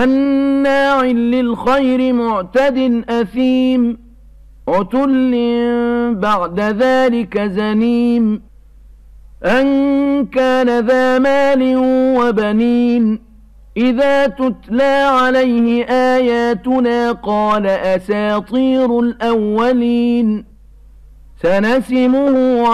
مناع للخير معتد أثيم عتل بعد ذلك زنيم أن كان ذا مال وبنين إذا تتلى عليه آياتنا قال أساطير الأولين سنسمه